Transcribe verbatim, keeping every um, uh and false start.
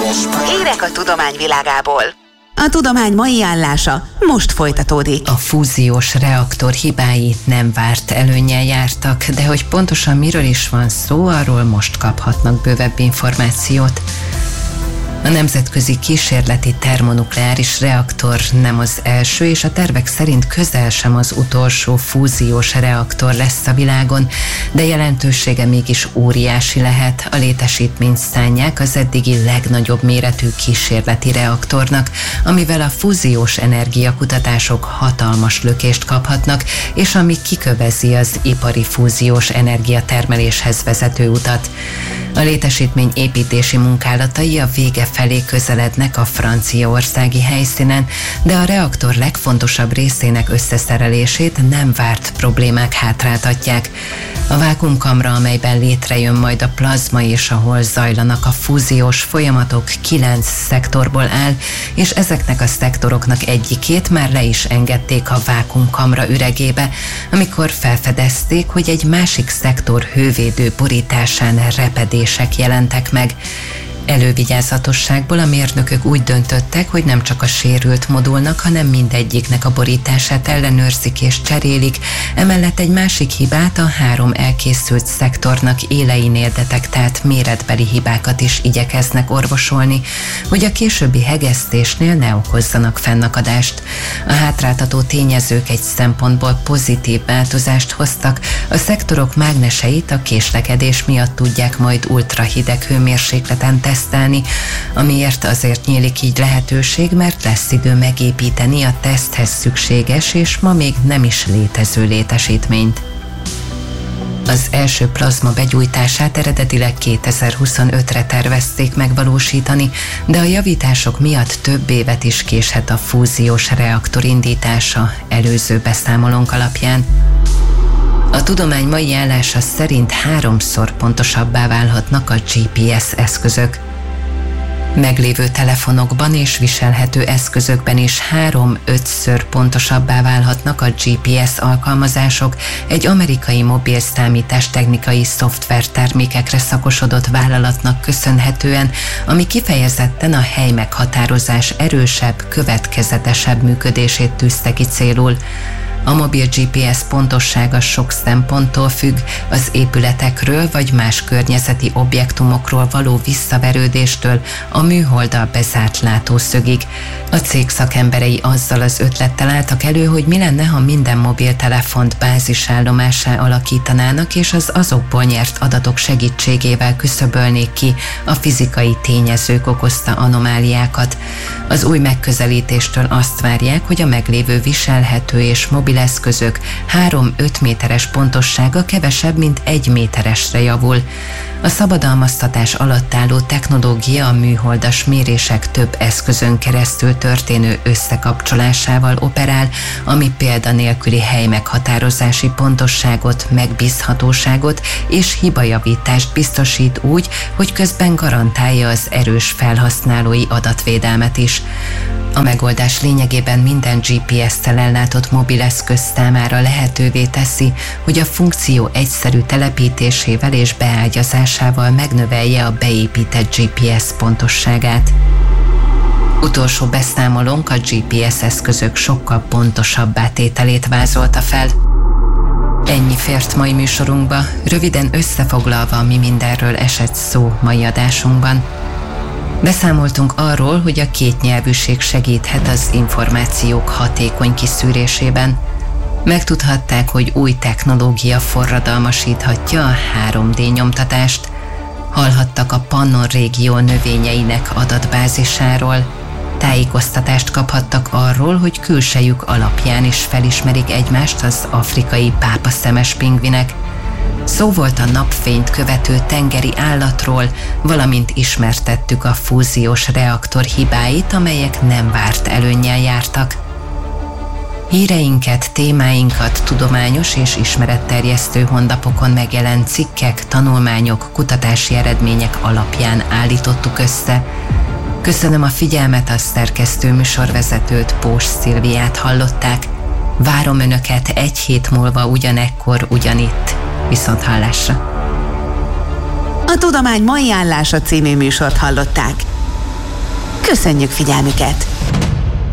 Hírek a tudomány világából. A tudomány mai állása most folytatódik. A fúziós reaktor hibái nem várt előnnyel jártak, de hogy pontosan miről is van szó, arról most kaphatnak bővebb információt. A nemzetközi kísérleti termonukleáris reaktor nem az első, és a tervek szerint közel sem az utolsó fúziós reaktor lesz a világon, de jelentősége mégis óriási lehet. A létesítményt szánják az eddigi legnagyobb méretű kísérleti reaktornak, amivel a fúziós energiakutatások hatalmas lökést kaphatnak, és ami kikövezi az ipari fúziós energiatermeléshez vezető utat. A létesítmény építési munkálatai a vége felé közelednek a franciaországi helyszínen, de a reaktor legfontosabb részének összeszerelését nem várt problémák hátráltatják. A vákuumkamra, amelyben létrejön majd a plazma és ahol zajlanak a fúziós folyamatok, kilenc szektorból áll, és ezeknek a szektoroknak egyikét már le is engedték a vákuumkamra üregébe, amikor felfedezték, hogy egy másik szektor hővédő borításán repedések jelentek meg. Elővigyázatosságból a mérnökök úgy döntöttek, hogy nem csak a sérült modulnak, hanem mindegyiknek a borítását ellenőrzik és cserélik, emellett egy másik hibát, a három elkészült szektornak éleinél detektált méretbeli hibákat is igyekeznek orvosolni, hogy a későbbi hegesztésnél ne okozzanak fennakadást. A hátráltató tényezők egy szempontból pozitív változást hoztak, a szektorok mágneseit a késlekedés miatt tudják majd ultrahideg hőmérsékleten tesztelni, amiért azért nyílik így lehetőség, mert lesz idő megépíteni a teszthez szükséges és ma még nem is létező létesítményt. Az első plazma begyújtását eredetileg kétezer-huszonötre tervezték megvalósítani, de a javítások miatt több évet is késhet a fúziós reaktor indítása előző beszámolónk alapján. A tudomány mai állása szerint háromszor pontosabbá válhatnak a gé pé es eszközök. Meglévő telefonokban és viselhető eszközökben is három-ötször pontosabbá válhatnak a gé pé es alkalmazások egy amerikai mobil számítástechnikai szoftvertermékekre szakosodott vállalatnak köszönhetően, ami kifejezetten a helymeghatározás erősebb, következetesebb működését tűzte ki célul. A mobil gé pé es pontossága sok szemponttól függ, az épületekről vagy más környezeti objektumokról való visszaverődéstől a műholddal bezárt látószögig. A cég szakemberei azzal az ötlettel álltak elő, hogy mi lenne, ha minden mobiltelefont bázisállomásá alakítanának, és az azokból nyert adatok segítségével küszöbölnék ki a fizikai tényezők okozta anomáliákat. Az új megközelítéstől azt várják, hogy a meglévő viselhető és mobil eszközök három-öt méteres pontossága kevesebb, mint egy méteresre javul. A szabadalmaztatás alatt álló technológia a műholdas mérések több eszközön keresztül történő összekapcsolásával operál, ami példanélküli helymeghatározási pontosságot, megbízhatóságot és hibajavítást biztosít úgy, hogy közben garantálja az erős felhasználói adatvédelmet is. A megoldás lényegében minden gé pé es-tel ellátott mobileszköz számára lehetővé teszi, hogy a funkció egyszerű telepítésével és beágyazásával megnövelje a beépített gé pé es pontosságát. Utolsó beszámolónk a gé pé es eszközök sokkal pontosabb átételét vázolta fel. Ennyi fért mai műsorunkba, röviden összefoglalva, mi mindenről esett szó mai adásunkban. Beszámoltunk arról, hogy a kétnyelvűség segíthet az információk hatékony kiszűrésében. Megtudhatták, hogy új technológia forradalmasíthatja a három dé nyomtatást. Hallhattak a Pannon régió növényeinek adatbázisáról. Tájékoztatást kaphattak arról, hogy külsejük alapján is felismerik egymást az afrikai pápaszemes pingvinek. Szó volt a napfényt követő tengeri állatról, valamint ismertettük a fúziós reaktor hibáit, amelyek nem várt előnnyel jártak. Híreinket, témáinkat tudományos és ismeretterjesztő honlapokon megjelent cikkek, tanulmányok, kutatási eredmények alapján állítottuk össze. Köszönöm a figyelmet, a szerkesztő műsorvezetőt, Pós Szilviát hallották. Várom Önöket egy hét múlva ugyanekkor, ugyanitt. Viszont hallásra! A Tudomány mai állása című műsort hallották. Köszönjük figyelmüket!